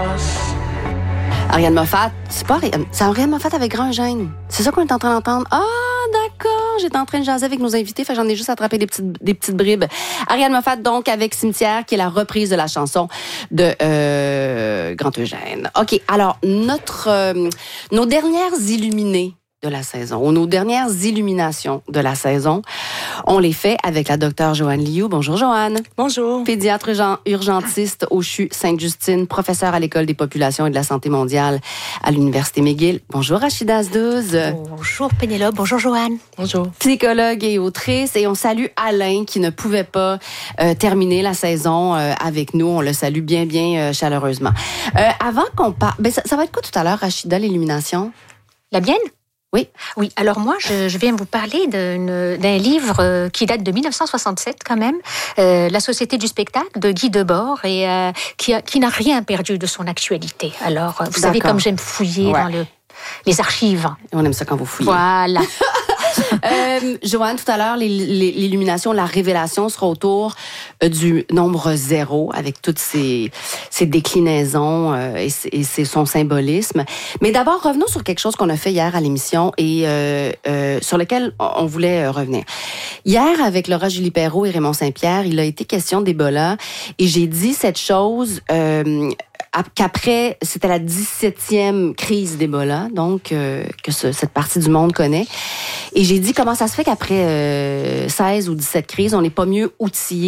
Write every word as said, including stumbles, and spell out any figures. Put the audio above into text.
Ariane Moffat, c'est pas Ariane, c'est Ariane Moffat avec Grand Gêne. C'est ça qu'on est en train d'entendre. Ah, d'accord. J'étais en train de jaser avec nos invités, fait que j'en ai juste attrapé des petites, des petites bribes. Ariane Moffat, donc, avec Cimetière, qui est la reprise de la chanson de euh, Grand Eugène. OK, alors, notre, euh, nos dernières illuminées de la saison, ou nos dernières illuminations de la saison, on les fait avec la docteure Joanne Liu. Bonjour, Joanne. Bonjour. Pédiatre urgentiste au C H U Sainte-Justine, professeure à l'École des populations et de la santé mondiale à l'Université McGill. Bonjour, Rachida Asdouz. Bonjour, Pénélope. Bonjour, Joanne. Bonjour. Psychologue et autrice. Et on salue Alain, qui ne pouvait pas euh, terminer la saison euh, avec nous. On le salue bien, bien euh, chaleureusement. Euh, avant qu'on parle... Ben, ça, ça va être quoi tout à l'heure, Rachida, l'illumination? La mienne? Oui. Oui, alors moi, je, je viens vous parler d'une, d'un livre euh, qui date de dix-neuf cent soixante-sept quand même, euh, La Société du spectacle de Guy Debord, et euh, qui, a, qui n'a rien perdu de son actualité. Alors, vous D'accord. savez, comme j'aime fouiller ouais. dans le, les archives. On aime ça quand vous fouillez. Voilà. euh, Joanne, tout à l'heure, l'illumination, la révélation sera autour du nombre zéro, avec toutes ses, ses déclinaisons euh, et, et ses, son symbolisme. Mais d'abord, revenons sur quelque chose qu'on a fait hier à l'émission et euh, euh, sur lequel on voulait revenir. Hier, avec Laura Julie Perrault et Raymond Saint-Pierre, il a été question d'Ebola et j'ai dit cette chose... Euh, qu'après, c'était la dix-septième crise d'Ebola, donc euh, que ce, cette partie du monde connaît. Et j'ai dit comment ça se fait qu'après euh, seize ou dix-sept crises, on n'est pas mieux outillé